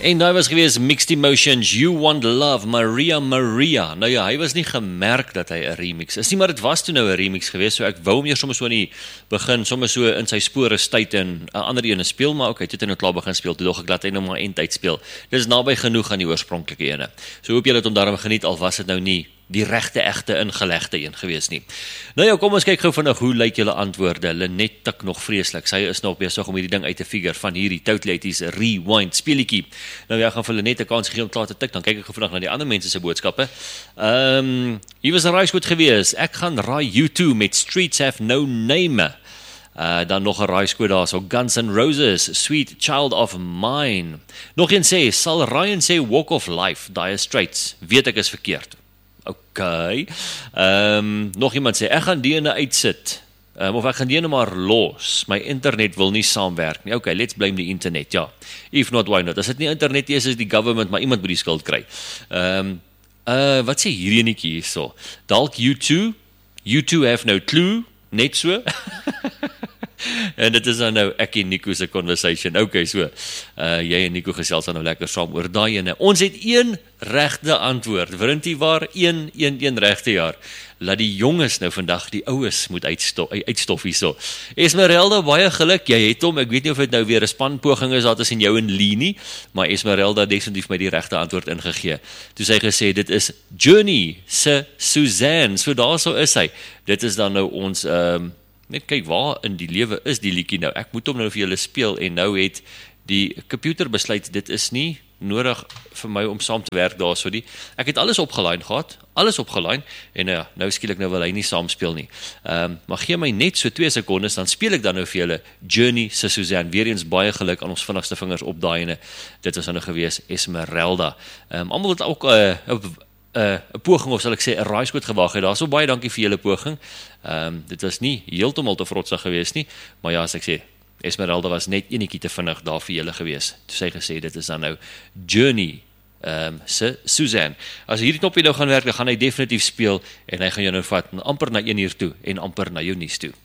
En daar was gewees Mixed Emotions, You Want Love, Maria Maria. Nou ja, hy was nie gemerk dat hy 'n remix is nie, maar dit was toe nou 'n remix gewees, so ek wou hom eers sommer so in die begin, sommer so in sy spore stuit en 'n ander ene speel, maar okay, toe het hy nou klaar begin speel, toe dog ek laat hy nou maar eindtyd speel. Dit is naby genoeg aan die oorspronklike ene. So hoop julle het hom daarom geniet, al was dit nou nie die regte, egte, ingelegde een gewees nie. Nou ja, kom ons kyk gou vinnig, hoe lyk julle antwoorde? Lenet tik nog vreeslik, sy is nog besig om hierdie ding uit te figure van hierdie Totally 80s rewind speelietjie. Nou ja, gaan vir Lenet 'n kans gee om klaar te tik, dan kyk ek gou vinnig na die ander mense se boodskappe. Hier was 'n raaiskoot gewees, ek gaan raai U2 met Streets Have No Name. Dan nog 'n raaiskoot daar, so Guns N' Roses, Sweet Child of Mine. Nog een sê, sal Ryan sê Walk of Life, Dire Straits, weet ek is verkeerd. Okay. Nog iemand sê, ek gaan die ene uitsit, of ek gaan die ene maar los, my internet wil nie saamwerk nie. Okay, let's blame die internet, ja. If not, why not? As dit nie internet is die government, maar iemand moet die skuld kry. Wat sê hierdie enetjie hierso? Dalk U2 have no clue, net so. En dit is dan nou ek en Nico se conversation. Okay, so, jy en Nico gesels dan nou lekker saam oor daai ene. Ons het een regte antwoord, Wrintie waar, een regte jaar. Laat die jonges nou vandag die oues moet uitstof hierso. Esmeralda, baie geluk, jy het hom, ek weet nie of dit nou weer 'n spanpoging is daar tussen jou en Lee nie, maar Esmeralda definitief my die regte antwoord ingegee. Toe sy gesê, dit is Journey se Suzanne, so daarso is hy. Dit is dan nou ons, net kyk waar in die lewe is die liedjie nou. Ek moet hom nou vir julle speel en nou het die computer besluit dit is nie nodig vir my om saam te werk daar so die. Ek het alles opgelyn gehad, en nou skielik nou wil hy nie saam speel nie. Maar gee my net so 2 sekondes, dan speel ek dan nou vir julle Journey se Suzanne. Weer eens baie geluk aan ons vinnigste vingers op daai ene. Dit was nou gewees Esmeralda. Almal het ook 'n poging, of sal ek sê 'n raaiskoot gewag het. Daarso baie dankie vir julle poging. Dit was nie heeltemal te vrotsig gewees nie, maar ja, as ek sê, Esmeralda was net enetjie te vinnig daar vir julle gewees. Toe sy gesê, dit is dan nou Journey se Suzanne. As hierdie knoppie nou gaan werk, dan gaan hy definitief speel, en hy gaan jou nou vat amper na 1 uur toe, en amper na jou nuus toe.